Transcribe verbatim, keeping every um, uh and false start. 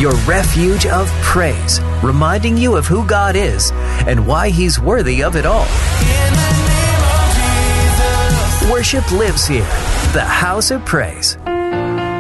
your refuge of praise, reminding you of who God is and why He's worthy of it all. Worship lives here, the House of Praise.